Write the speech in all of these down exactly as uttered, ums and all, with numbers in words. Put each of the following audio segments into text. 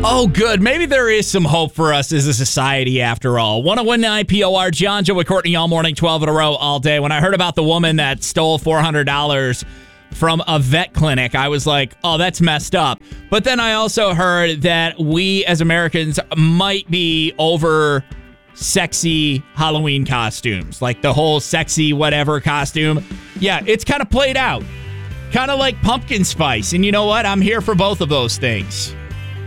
Oh, good. Maybe there is some hope for us as a society after all. one oh one point nine P O R, John, Joe, with Courtney all morning, twelve in a row, all day. When I heard about the woman that stole four hundred dollars from a vet clinic, I was like, oh, that's messed up. But then I also heard that we as Americans might be over sexy Halloween costumes, like the whole sexy whatever costume. Yeah, it's kind of played out. Kind of like pumpkin spice. And you know what? I'm here for both of those things.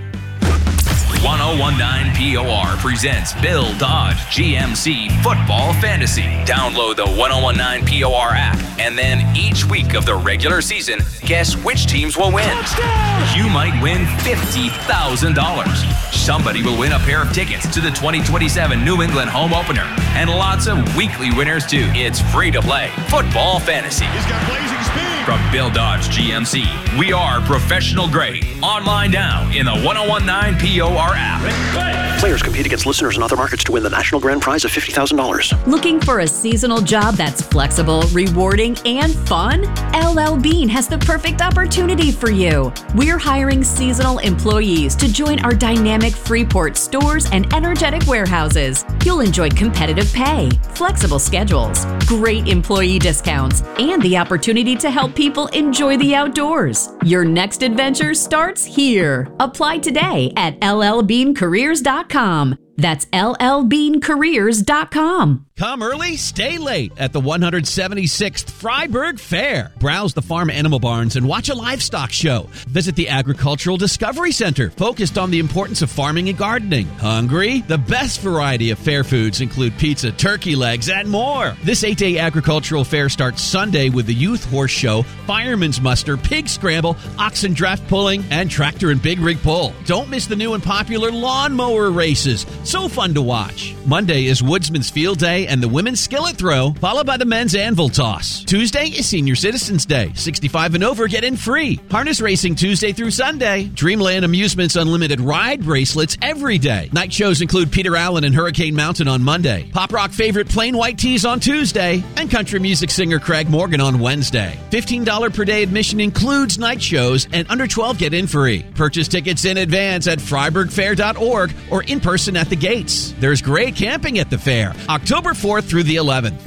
one oh one point nine P O R presents Bill Dodge G M C Football Fantasy. Download the one oh one point nine P O R app, and then each week of the regular season, guess which teams will win. Touchdown! You might win fifty thousand dollars. Somebody will win a pair of tickets to the twenty twenty-seven New England home opener, and lots of weekly winners too. It's free to play Football Fantasy. He's got blazing speed. From Bill Dodge G M C, we are professional grade. Online now in the one oh one point nine P O R app. Players compete against listeners in other markets to win the national grand prize of fifty thousand dollars. Looking for a seasonal job that's flexible, rewarding, and fun? L L Bean has the perfect opportunity for you. We're hiring seasonal employees to join our dynamic Freeport stores and energetic warehouses. You'll enjoy competitive pay, flexible schedules, great employee discounts, and the opportunity to help people enjoy the outdoors. Your next adventure starts here. Apply today at L L bean careers dot com. That's L L bean careers dot com. Come early, stay late at the one hundred seventy-sixth Freiburg Fair. Browse the farm animal barns and watch a livestock show. Visit the Agricultural Discovery Center, focused on the importance of farming and gardening. Hungry? The best variety of fair foods include pizza, turkey legs, and more. This eight-day agricultural fair starts Sunday with the Youth Horse Show, Fireman's Muster, Pig Scramble, Oxen Draft Pulling, and Tractor and Big Rig Pull. Don't miss the new and popular lawnmower races. So fun to watch. Monday is Woodsman's Field Day and the Women's Skillet Throw, followed by the Men's Anvil Toss. Tuesday is Senior Citizens Day. sixty-five and over get in free. Harness racing Tuesday through Sunday. Dreamland Amusements Unlimited ride bracelets every day. Night shows include Peter Allen and Hurricane Mountain on Monday. Pop rock favorite Plain White Tees on Tuesday. And country music singer Craig Morgan on Wednesday. fifteen dollars per day admission includes night shows, and under twelve get in free. Purchase tickets in advance at freiburg fair dot org or in person at the gates. There's great camping at the fair, October fourth through the eleventh.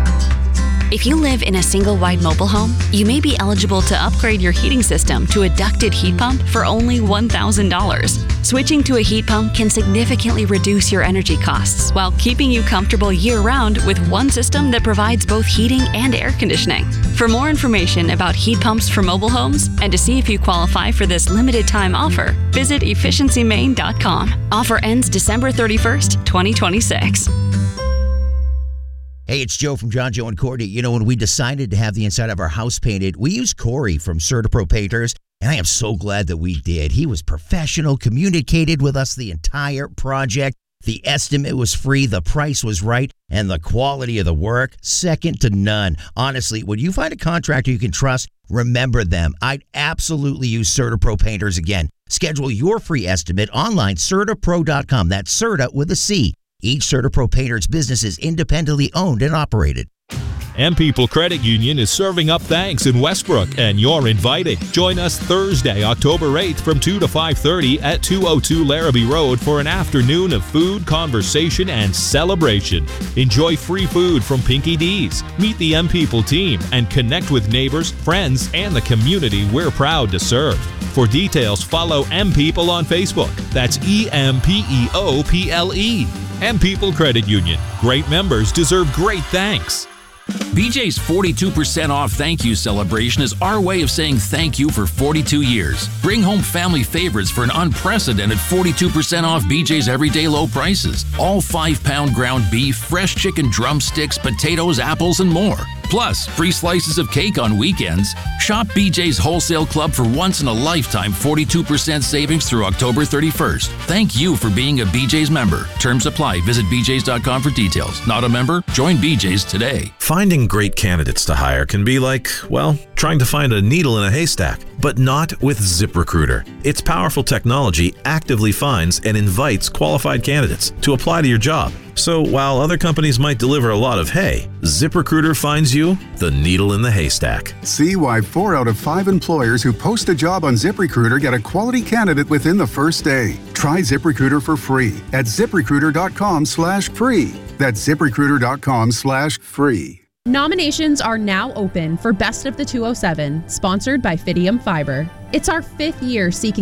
If you live in a single-wide mobile home, you may be eligible to upgrade your heating system to a ducted heat pump for only one thousand dollars. Switching to a heat pump can significantly reduce your energy costs while keeping you comfortable year-round with one system that provides both heating and air conditioning. For more information about heat pumps for mobile homes and to see if you qualify for this limited-time offer, visit efficiency maine dot com. Offer ends December thirty-first, twenty twenty-six. Hey, it's Joe from John, Joe, and Courtney. You know, when we decided to have the inside of our house painted, we used Corey from CertaPro Painters, and I am so glad that we did. He was professional, communicated with us the entire project. The estimate was free, the price was right, and the quality of the work, second to none. Honestly, when you find a contractor you can trust, remember them. I'd absolutely use CertaPro Painters again. Schedule your free estimate online, certa pro dot com. That's Certa with a C. Each CertaPro Painters business is independently owned and operated. M People Credit Union is serving up thanks in Westbrook, and you're invited. Join us Thursday, October eighth from two to five thirty at two oh two Larrabee Road for an afternoon of food, conversation, and celebration. Enjoy free food from Pinky D's. Meet the M People team and connect with neighbors, friends, and the community we're proud to serve. For details, follow M People on Facebook. That's E M P E O P L E. M People Credit Union. Great members deserve great thanks. B J's forty-two percent off thank you celebration is our way of saying thank you for forty-two years. Bring home family favorites for an unprecedented forty-two percent off B J's everyday low prices. All five-pound ground beef, fresh chicken drumsticks, potatoes, apples, and more. Plus, free slices of cake on weekends. Shop B J's Wholesale Club for once-in-a-lifetime forty-two percent savings through October thirty-first. Thank you for being a B J's member. Terms apply. Visit b j's dot com for details. Not a member? Join B J's today. Finding great candidates to hire can be like, well, trying to find a needle in a haystack. but not with ZipRecruiter. Its powerful technology actively finds and invites qualified candidates to apply to your job. So while other companies might deliver a lot of hay, ZipRecruiter finds you the needle in the haystack. See why four out of five employers who post a job on ZipRecruiter get a quality candidate within the first day. Try ZipRecruiter for free at ZipRecruiter.com slash free. That's ZipRecruiter.com slash free. Nominations are now open for Best of the two oh seven, sponsored by Fidium Fiber. It's our fifth year seeking